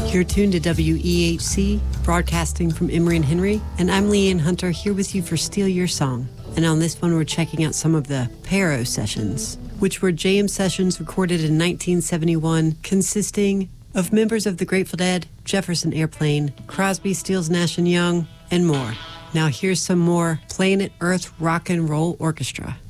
You're tuned to WEHC, broadcasting from Emory and Henry, and I'm Leanne Hunter here with you for Steal Your Song. And on this one, we're checking out some of the Pero sessions, which were jam sessions recorded in 1971, consisting of members of the Grateful Dead, Jefferson Airplane, Crosby, Stills, Nash & Young, and more. Now here's some more Planet Earth Rock and Roll Orchestra.